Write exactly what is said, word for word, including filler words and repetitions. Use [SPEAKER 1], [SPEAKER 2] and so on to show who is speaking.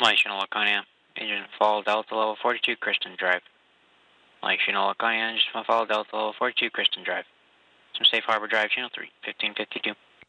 [SPEAKER 1] Mike Shinola Laconia, engine fall Delta level forty-two Kristen Drive. Mike Shinola Laconia, engine fall Delta level forty-two Kristen Drive. Some Safe Harbor Drive, channel three, fifteen fifty-two.